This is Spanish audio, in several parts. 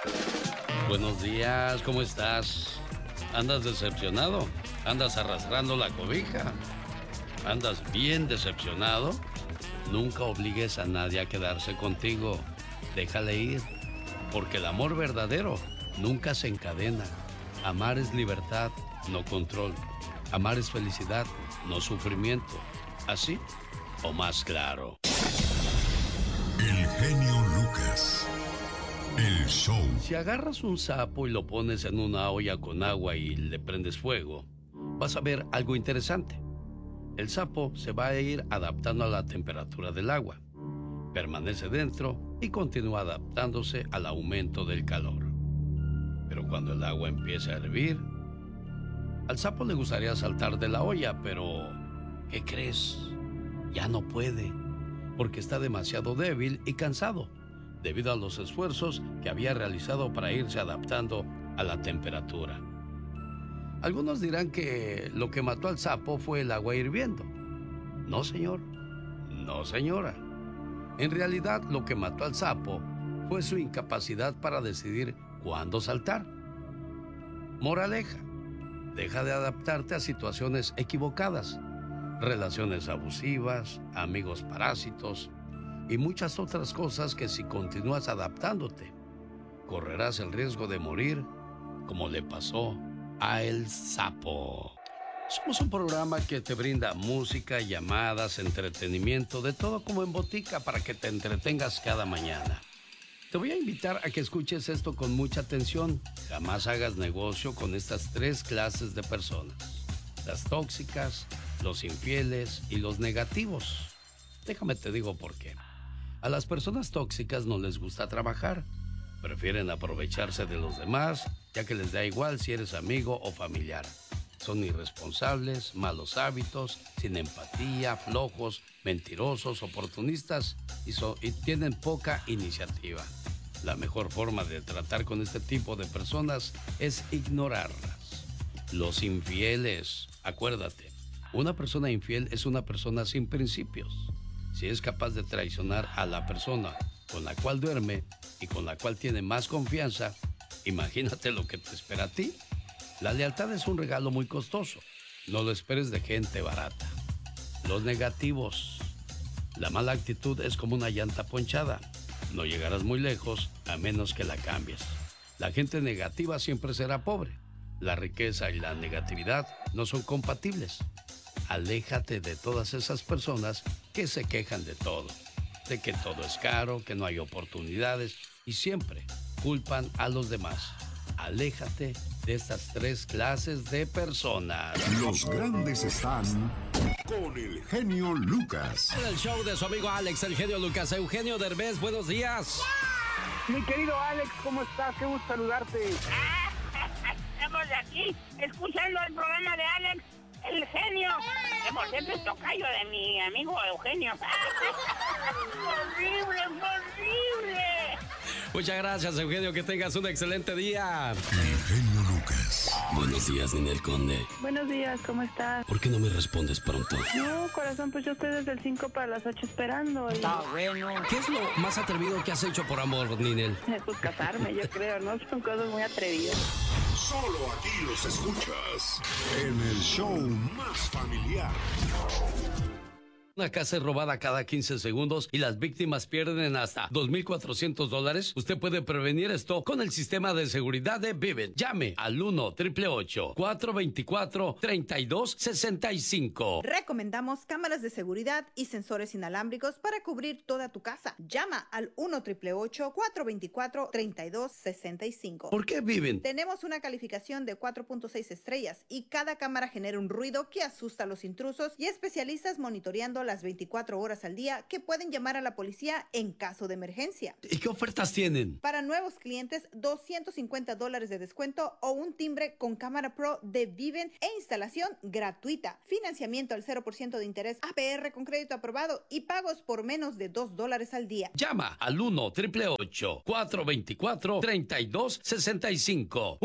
Buenos días, ¿cómo estás? ¿Andas decepcionado? ¿Andas arrastrando la cobija? ¿Andas bien decepcionado? Nunca obligues a nadie a quedarse contigo. Déjale ir, porque el amor verdadero nunca se encadena. Amar es libertad, no control. Amar es felicidad, no sufrimiento. ¿Así o más claro? El genio Lucas. El show. Si agarras un sapo y lo pones en una olla con agua y le prendes fuego, vas a ver algo interesante. El sapo se va a ir adaptando a la temperatura del agua. Permanece dentro y continúa adaptándose al aumento del calor. Pero cuando el agua empiece a hervir, al sapo le gustaría saltar de la olla, pero ¿qué crees? Ya no puede, porque está demasiado débil y cansado, debido a los esfuerzos que había realizado para irse adaptando a la temperatura. Algunos dirán que lo que mató al sapo fue el agua hirviendo. No, señor. No, señora. En realidad, lo que mató al sapo fue su incapacidad para decidir cuándo saltar. Moraleja: deja de adaptarte a situaciones equivocadas, relaciones abusivas, amigos parásitos y muchas otras cosas que si continúas adaptándote, correrás el riesgo de morir como le pasó a El Sapo. Somos un programa que te brinda música, llamadas, entretenimiento, de todo como en botica para que te entretengas cada mañana. Te voy a invitar a que escuches esto con mucha atención. Jamás hagas negocio con estas tres clases de personas: las tóxicas, los infieles y los negativos. Déjame te digo por qué. A las personas tóxicas no les gusta trabajar. Prefieren aprovecharse de los demás, ya que les da igual si eres amigo o familiar. Son irresponsables, malos hábitos, sin empatía, flojos, mentirosos, oportunistas y tienen poca iniciativa. La mejor forma de tratar con este tipo de personas es ignorarlas. Los infieles, acuérdate, una persona infiel es una persona sin principios. Si es capaz de traicionar a la persona con la cual duerme y con la cual tiene más confianza, imagínate lo que te espera a ti. La lealtad es un regalo muy costoso. No lo esperes de gente barata. Los negativos. La mala actitud es como una llanta ponchada. No llegarás muy lejos a menos que la cambies. La gente negativa siempre será pobre. La riqueza y la negatividad no son compatibles. Aléjate de todas esas personas que se quejan de todo. De que todo es caro, que no hay oportunidades y siempre culpan a los demás. Aléjate de estas tres clases de personas. Los grandes están con el genio Lucas. En el show de su amigo Alex, el genio Lucas. Eugenio Derbez, buenos días. Mi querido Alex, ¿cómo estás? Qué gusto saludarte. Estamos aquí escuchando el programa de Alex, el genio. Que por cierto es tocayo de mi amigo Eugenio. ¡Horrible, horrible! Muchas gracias, Eugenio. Que tengas un excelente día. El genio Lucas. Buenos días, Ninel Conde. Buenos días, ¿cómo estás? ¿Por qué no me respondes pronto? No, corazón, pues yo estoy desde el 5 para las 8 esperando. Está bueno. ¿Qué es lo más atrevido que has hecho por amor, Ninel? Pues casarme, yo creo, ¿no? Son cosas muy atrevidas. Solo aquí los escuchas en el show más familiar. Una casa es robada cada 15 segundos y las víctimas pierden hasta $2,400. Usted puede prevenir esto con el sistema de seguridad de Vivint. Llame al 1-888-424-3265. Recomendamos cámaras de seguridad y sensores inalámbricos para cubrir toda tu casa. Llama al 1-888-424-3265. ¿Por qué Vivint? Tenemos una calificación de 4.6 estrellas y cada cámara genera un ruido que asusta a los intrusos y especialistas monitoreando las 24 horas al día que pueden llamar a la policía en caso de emergencia. ¿Y qué ofertas tienen? Para nuevos clientes, $250 de descuento o un timbre con cámara pro de Vivint e instalación gratuita. Financiamiento al 0% de interés, APR con crédito aprobado y pagos por menos de $2 al día. Llama al 1-888-424-3265.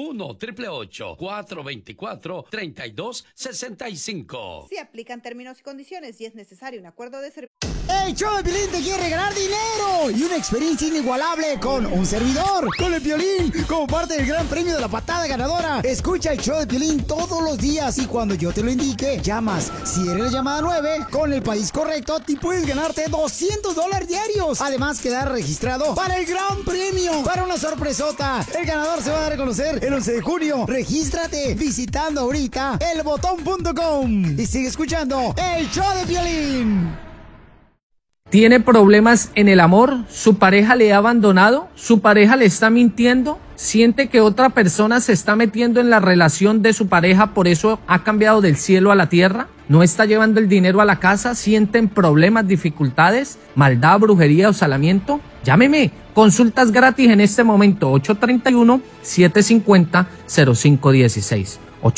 1-888-424-3265. Si aplican términos y condiciones y es necesario un acuerdo de servicio. El show de Piolín te quiere regalar dinero y una experiencia inigualable con un servidor, con el Piolín, como parte del gran premio de la patada ganadora. Escucha el show de Piolín todos los días y cuando yo te lo indique, llamas. Si eres la llamada 9, con el país correcto, te puedes ganarte $200 diarios. Además, quedar registrado para el gran premio, para una sorpresota. El ganador se va a dar a conocer el 11 de junio. Regístrate visitando ahorita elbotón.com y sigue escuchando el show de Piolín. ¿Tiene problemas en el amor? ¿Su pareja le ha abandonado? ¿Su pareja le está mintiendo? ¿Siente que otra persona se está metiendo en la relación de su pareja, por eso ha cambiado del cielo a la tierra? ¿No está llevando el dinero a la casa? ¿Sienten problemas, dificultades, maldad, brujería o salamiento? Llámeme. Consultas gratis en este momento. 831-750-0516.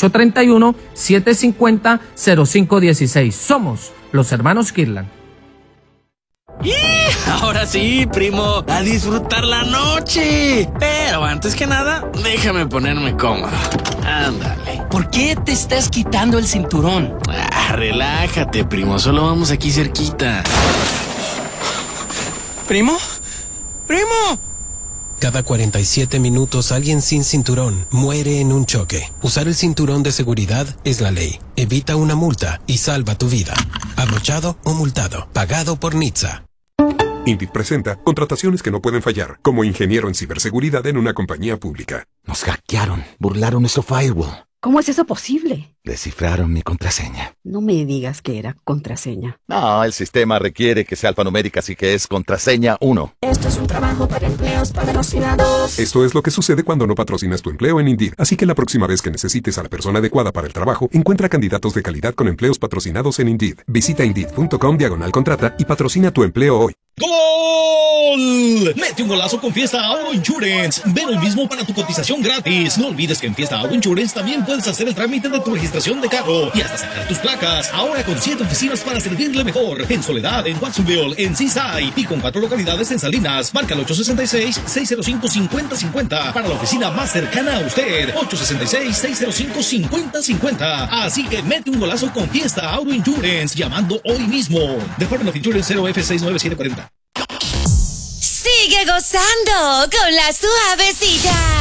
831-750-0516. Somos los hermanos Kirlan. Ahora sí, primo, a disfrutar la noche. Pero antes que nada, déjame ponerme cómodo. Ándale. ¿Por qué te estás quitando el cinturón? Relájate, primo, solo vamos aquí cerquita. ¿Primo? ¡Primo! Cada 47 minutos alguien sin cinturón muere en un choque. Usar el cinturón de seguridad es la ley. Evita una multa y salva tu vida. Abrochado o multado. Pagado por NHTSA. Indeed presenta contrataciones que no pueden fallar, como ingeniero en ciberseguridad en una compañía pública. Nos hackearon, burlaron nuestro firewall. ¿Cómo es eso posible? Descifraron mi contraseña. No me digas que era contraseña. No, el sistema requiere que sea alfanumérica, así que es contraseña 1. Esto es un trabajo para empleos patrocinados. Esto es lo que sucede cuando no patrocinas tu empleo en Indeed. Así que la próxima vez que necesites a la persona adecuada para el trabajo, encuentra candidatos de calidad con empleos patrocinados en Indeed. Visita Indeed.com/contrata y patrocina tu empleo hoy. ¡Gol! Mete un golazo con Fiesta Auto Insurance. Ven hoy mismo para tu cotización gratis. No olvides que en Fiesta Auto Insurance también puedes hacer el trámite de tu registración de carro y hasta sacar tus placas. Ahora con 7 oficinas para servirle mejor. En Soledad, en Watsonville, en Seaside y con 4 localidades en Salinas. Marca el 866-605-5050 para la oficina más cercana a usted. 866-605-5050. Así que mete un golazo con Fiesta Auto Insurance llamando hoy mismo. Department of Insurance 0F69740. Sigue gozando con la suavecita.